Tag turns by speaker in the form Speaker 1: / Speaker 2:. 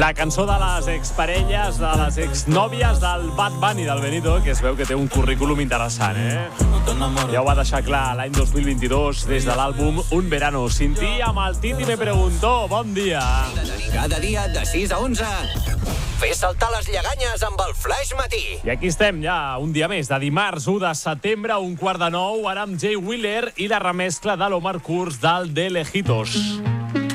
Speaker 1: La cançó de les exparelles, de les exnòvies del Bad Bunny, del Benito, que es veu que té un currículum interessant, Ja ho va deixar clar l'any 2022 des de l'àlbum Un verano sin ti, amb el Titi me preguntó. Bon dia.
Speaker 2: Cada dia de 6 a 11. Fes saltar les lleganyes amb el Flash Matí.
Speaker 1: I aquí estem ja, un dia més, de dimarts 1 de setembre, 1:15, ara amb Jay Wheeler i la remescla de l'Omar Kurz del De Lejitos.